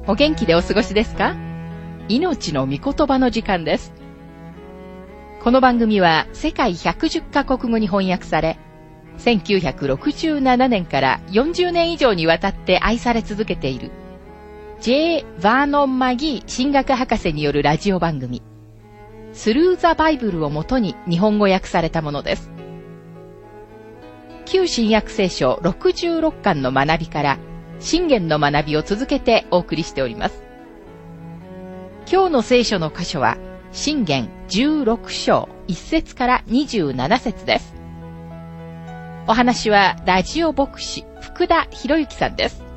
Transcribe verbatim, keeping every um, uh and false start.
お元気でお過ごしですか？命の御言葉の時間です。この番組は世界ひゃくじゅっカ国語に翻訳され、せんきゅうひゃくろくじゅうななねんからよんじゅうねん以上にわたって愛され続けている J. バーノン・マギー神学博士によるラジオ番組スルー・ザ・バイブルをもとに日本語訳されたものです。旧新約聖書ろくじゅうろっかんの学びから箴言の学びを続けてお送りしております。今日の聖書の箇所は箴言じゅうろくしょういっせつからにじゅうななせつです。お話はラジオ牧師福田博之さんです。